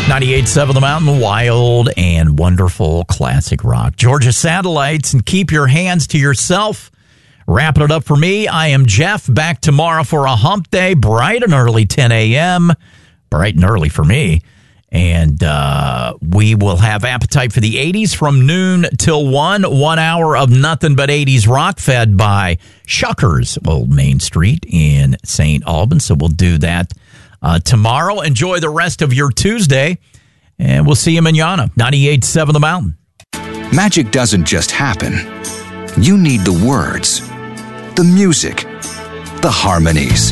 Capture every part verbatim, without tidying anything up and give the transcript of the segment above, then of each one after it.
ninety-eight point seven The Mountain, wild and wonderful classic rock. Georgia Satellites, and keep your hands to yourself. Wrapping it up for me, I am Jeff. Back tomorrow for a hump day, bright and early, ten a.m. Bright and early for me. And uh, we will have Appetite for the eighties from noon till one. One hour of nothing but eighties rock fed by Shuckers, Old Main Street in Saint Albans. So we'll do that uh, tomorrow. Enjoy the rest of your Tuesday. And we'll see you manana. ninety-eight point seven The Mountain. Magic doesn't just happen. You need the words, the music, the harmonies.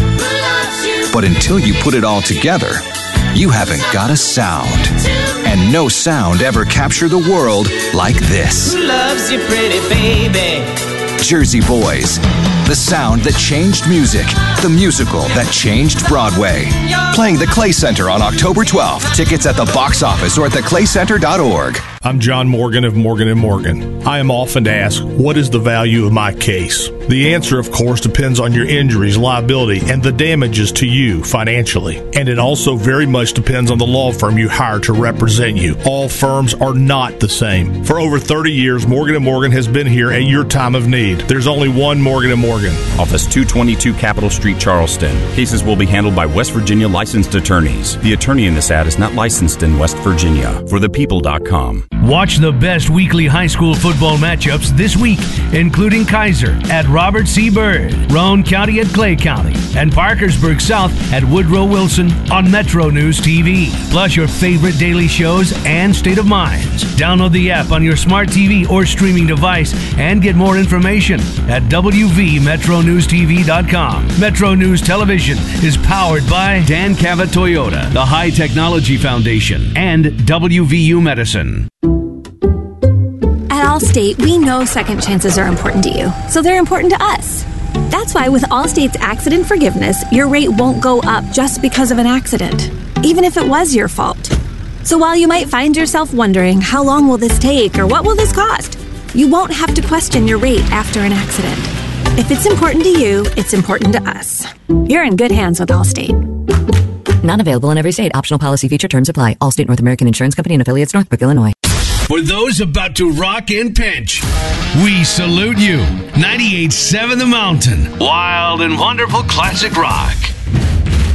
But until you put it all together, you haven't got a sound. And no sound ever captured the world like this. Who loves you, pretty baby? Jersey Boys. The sound that changed music. The musical that changed Broadway. Playing the Clay Center on October twelfth. Tickets at the box office or at the clay center dot org. I'm John Morgan of Morgan and Morgan. I am often asked, what is the value of my case? The answer, of course, depends on your injuries, liability, and the damages to you financially. And it also very much depends on the law firm you hire to represent you. All firms are not the same. For over thirty years, Morgan and Morgan has been here at your time of need. There's only one Morgan and Morgan. Office two twenty-two Capitol Street, Charleston. Cases will be handled by West Virginia licensed attorneys. The attorney in this ad is not licensed in West Virginia. For the people dot com. Watch the best weekly high school football matchups this week, including Kaiser at Robert C. Byrd, Roane County at Clay County, and Parkersburg South at Woodrow Wilson on Metro News T V. Plus your favorite daily shows and State of Minds. Download the app on your smart T V or streaming device and get more information at w v metro news t v dot com. Metro News Television is powered by Dan Cavett Toyota, the High Technology Foundation, and W V U Medicine. At Allstate, we know second chances are important to you, so they're important to us. That's why with Allstate's accident forgiveness, your rate won't go up just because of an accident, even if it was your fault. So while you might find yourself wondering, how long will this take or what will this cost? You won't have to question your rate after an accident. If it's important to you, it's important to us. You're in good hands with Allstate. Not available in every state. Optional policy feature terms apply. Allstate North American Insurance Company and affiliates, Northbrook, Illinois. For those about to rock and pinch, we salute you. ninety-eight point seven The Mountain. Wild and wonderful classic rock.